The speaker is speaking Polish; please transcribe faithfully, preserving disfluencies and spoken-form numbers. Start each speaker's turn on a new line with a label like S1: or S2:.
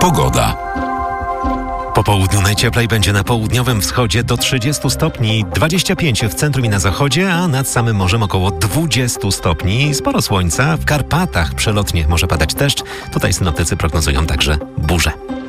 S1: Pogoda.
S2: Po południu najcieplej będzie na południowym wschodzie do trzydziestu stopni, dwadzieścia pięć w centrum i na zachodzie, a nad samym morzem około dwudziestu stopni. Sporo słońca, w Karpatach przelotnie może padać deszcz. Tutaj synoptycy prognozują także burze.